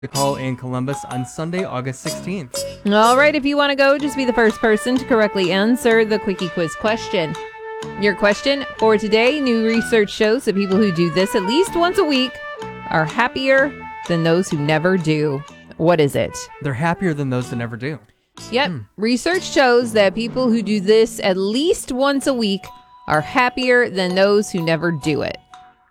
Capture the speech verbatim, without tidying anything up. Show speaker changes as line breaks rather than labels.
Call in Columbus on Sunday, August sixteenth.
All right, if you want to go, just be the first person to correctly answer the Quickie Quiz question. Your question for today: new research shows that people who do this at least once a week are happier than those who never do. What is it?
They're happier than those that never do.
Yep. Hmm. Research shows that people who do this at least once a week are happier than those who never do it.